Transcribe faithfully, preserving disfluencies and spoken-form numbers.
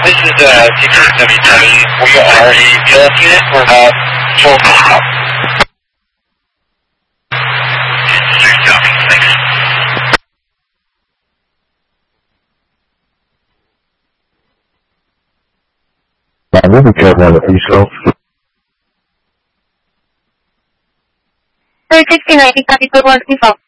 This is uh, T K W twenty. We are a B L S unit. We're about twelve miles out. Thanks. Yeah, we'll be careful on the East Coast. six sixty-nine, Capital one three four.